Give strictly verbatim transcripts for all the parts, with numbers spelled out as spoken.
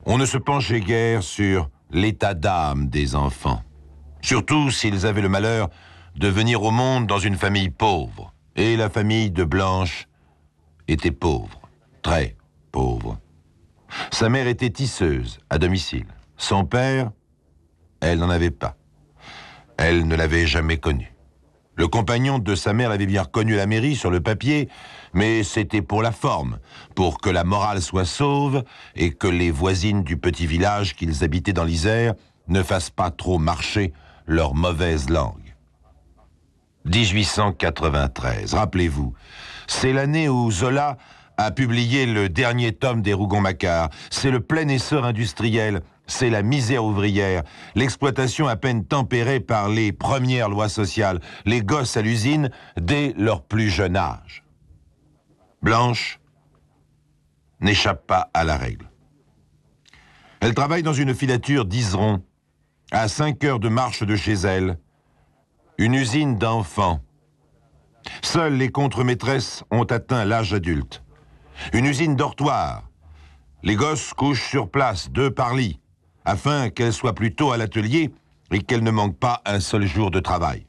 On ne se penchait guère sur l'état d'âme des enfants, surtout s'ils avaient le malheur de venir au monde dans une famille pauvre. Et la famille de Blanche était pauvre, très pauvre. Sa mère était tisseuse à domicile. Son père, elle n'en avait pas. Elle ne l'avait jamais connu. Le compagnon de sa mère avait bien reconnu la mairie sur le papier, mais c'était pour la forme, pour que la morale soit sauve et que les voisines du petit village qu'ils habitaient dans l'Isère ne fassent pas trop marcher leur mauvaise langue. dix-huit cent quatre-vingt-treize, rappelez-vous, c'est l'année où Zola a publié le dernier tome des Rougon-Macquart. C'est le plein essor industriel, c'est la misère ouvrière, l'exploitation à peine tempérée par les premières lois sociales, les gosses à l'usine dès leur plus jeune âge. Blanche n'échappe pas à la règle. Elle travaille dans une filature d'Iseron, à cinq heures de marche de chez elle, une usine d'enfants. Seules les contremaîtresses ont atteint l'âge adulte. Une usine dortoir. Les gosses couchent sur place, deux par lit, afin qu'elles soient plus tôt à l'atelier et qu'elles ne manquent pas un seul jour de travail.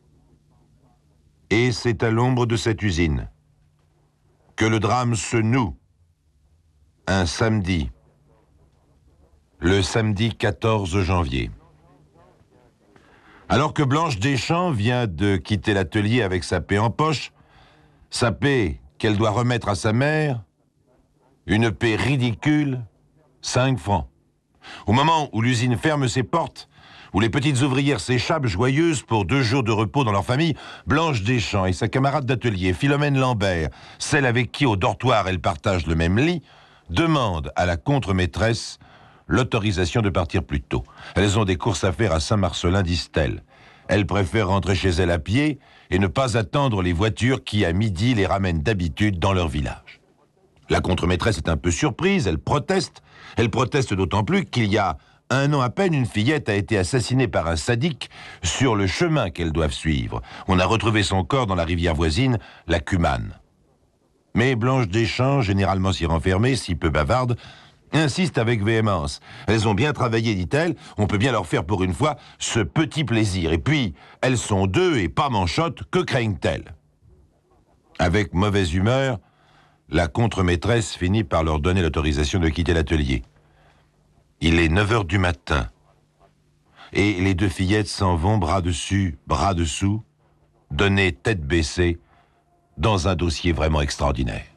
Et c'est à l'ombre de cette usine que le drame se noue. Un samedi, le samedi quatorze janvier. Alors que Blanche Deschamps vient de quitter l'atelier avec sa paie en poche, sa paie qu'elle doit remettre à sa mère, une paie ridicule, cinq francs. Au moment où l'usine ferme ses portes, où les petites ouvrières s'échappent joyeuses pour deux jours de repos dans leur famille, Blanche Deschamps et sa camarade d'atelier, Philomène Lambert, celle avec qui au dortoir elle partage le même lit, demandent à la contremaîtresse l'autorisation de partir plus tôt. Elles ont des courses à faire à Saint-Marcelin, disent-elles. Elles préfèrent rentrer chez elles à pied et ne pas attendre les voitures qui, à midi, les ramènent d'habitude dans leur village. La contremaîtresse est un peu surprise, elle proteste. Elle proteste d'autant plus qu'il y a un an à peine, une fillette a été assassinée par un sadique sur le chemin qu'elles doivent suivre. On a retrouvé son corps dans la rivière voisine, la Cumane. Mais Blanche Deschamps, généralement si renfermée, si peu bavarde, insiste avec véhémence. Elles ont bien travaillé, dit-elle, on peut bien leur faire pour une fois ce petit plaisir. Et puis, elles sont deux et pas manchottes, que craignent-elles? Avec mauvaise humeur, la contremaîtresse finit par leur donner l'autorisation de quitter l'atelier. Il est neuf heures du matin, et les deux fillettes s'en vont bras dessus, bras dessous, donner tête baissée, dans un dossier vraiment extraordinaire.